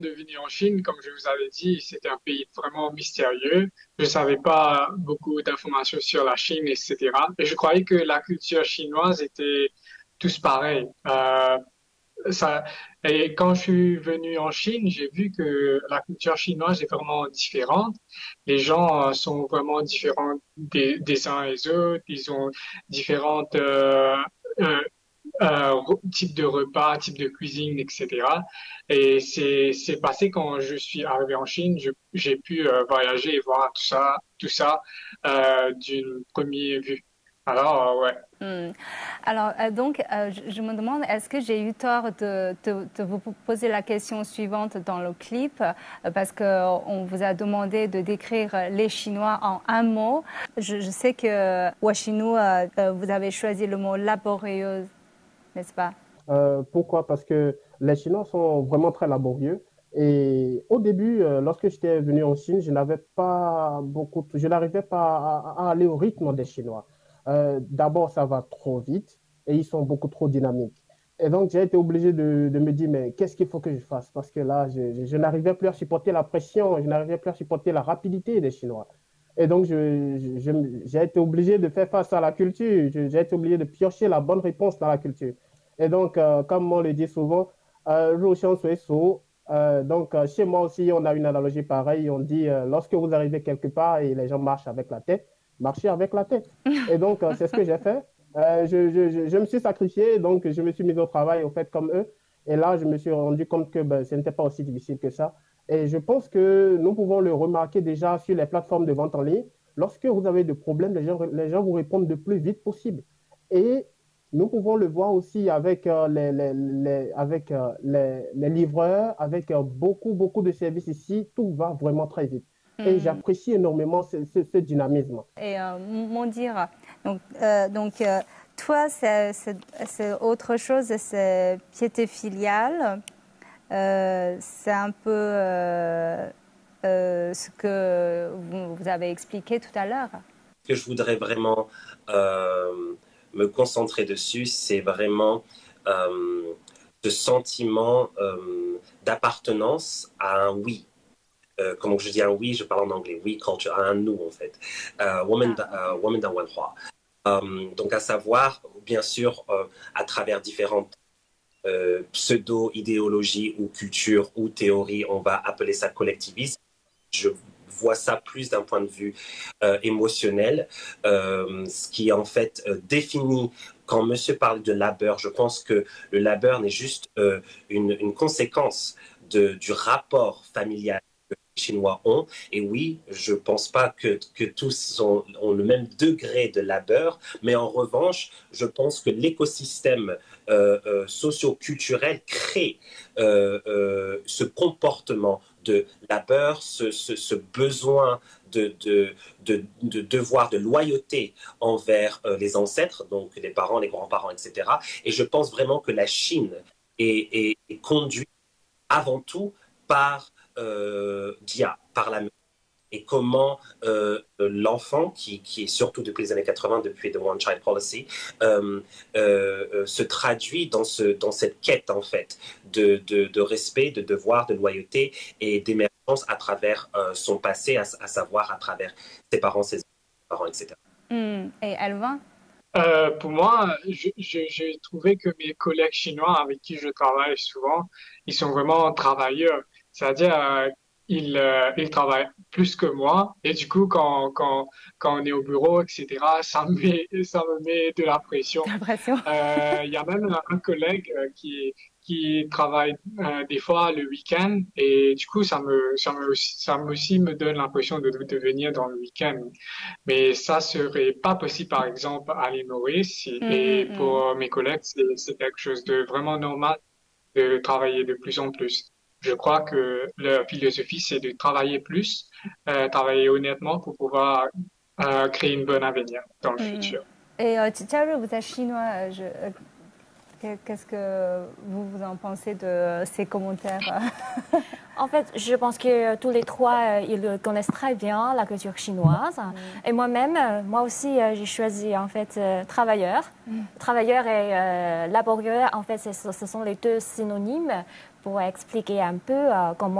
de venir en Chine, comme je vous avais dit, c'était un pays vraiment mystérieux. Je savais pas beaucoup d'informations sur la Chine, etc. Et je croyais que la culture chinoise était tous pareils. Ça, et quand je suis venu en Chine, j'ai vu que la culture chinoise est vraiment différente. Les gens sont vraiment différents des uns et des autres. Ils ont différentes euh, types de repas, types de cuisine, etc. Et c'est passé quand je suis arrivé en Chine. J'ai pu voyager et voir tout ça d'une première vue. Alors, ouais. Hmm. Alors, donc, je me demande, est-ce que j'ai eu tort de vous poser la question suivante dans le clip, parce qu'on vous a demandé de décrire les Chinois en un mot. Je sais que Washinu, vous avez choisi le mot laborieuse, n'est-ce pas? Pourquoi? Parce que les Chinois sont vraiment très laborieux. Et au début, lorsque j'étais venu en Chine, je n'arrivais pas à aller au rythme des Chinois. D'abord, ça va trop vite et ils sont beaucoup trop dynamiques. Et donc, j'ai été obligé de me dire, mais qu'est-ce qu'il faut que je fasse? Parce que là, je n'arrivais plus à supporter la pression, je n'arrivais plus à supporter la rapidité des Chinois. Et donc, j'ai été obligé de faire face à la culture, j'ai été obligé de piocher la bonne réponse dans la culture. Et donc, comme on le dit souvent, chez moi aussi, on a une analogie pareille. On dit, lorsque vous arrivez quelque part et les gens marchent avec la tête, marchez avec la tête. Et donc, c'est ce que j'ai fait. Je me suis sacrifié, donc je me suis mis au travail, au fait, comme eux. Et là, je me suis rendu compte que ben, ce n'était pas aussi difficile que ça. Et je pense que nous pouvons le remarquer déjà sur les plateformes de vente en ligne. Lorsque vous avez des problèmes, les gens vous répondent le plus vite possible. Et nous pouvons le voir aussi avec, les livreurs, avec beaucoup de services ici. Tout va vraiment très vite. Et Hmm. j'apprécie énormément ce dynamisme. Et mon dire, donc toi, c'est autre chose, c'est piété filiale. C'est un peu ce que vous avez expliqué tout à l'heure. Ce que je voudrais vraiment me concentrer dessus, c'est vraiment ce sentiment d'appartenance à un oui. Comme je dis un oui, je parle en anglais, we culture, à un nous en fait. Woman dans Wenhua. Donc à savoir, bien sûr, à travers différentes pseudo-idéologies ou cultures ou théories, on va appeler ça collectivisme. Je vois ça plus d'un point de vue émotionnel, ce qui en fait définit quand monsieur parle de labeur, je pense que le labeur n'est juste une conséquence du rapport familial que les Chinois ont. Et oui, je ne pense pas que tous ont le même degré de labeur, mais en revanche, je pense que l'écosystème socio-culturel crée ce comportement de labeur, ce besoin de devoir de loyauté envers les ancêtres, donc les parents, les grands-parents, etc. Et je pense vraiment que la Chine est conduite avant tout par Dia, par la et comment l'enfant, qui est surtout depuis les années 80, depuis The One Child Policy, se traduit dans cette quête, en fait, de respect, de devoir, de loyauté et d'émergence à travers son passé, à savoir à travers ses parents, ses parents, etc. Et Elvin? Pour moi, j'ai trouvé que mes collègues chinois avec qui je travaille souvent, ils sont vraiment travailleurs. C'est-à-dire, ils travaillent plus que moi. Et du coup, quand on est au bureau, etc., ça me met de la pression. J'ai l'impression. Il y a même un collègue qui travaille des fois le week-end et du coup ça me aussi me donne l'impression de venir dans le week-end. Mais ça serait pas possible par exemple à l'île Maurice et pour mes collègues c'est quelque chose de vraiment normal de travailler de plus en plus. Je crois que leur philosophie c'est de travailler plus, travailler honnêtement pour pouvoir créer une bonne avenir dans le futur. Et Chicharu, vous êtes chinois. Qu'est-ce que vous en pensez de ces commentaires? En fait, je pense que tous les trois, ils connaissent très bien la culture chinoise. Et moi-même, moi aussi, j'ai choisi en fait travailleur. Travailleur et laborieux, en fait, ce sont les deux synonymes pourrait expliquer un peu comment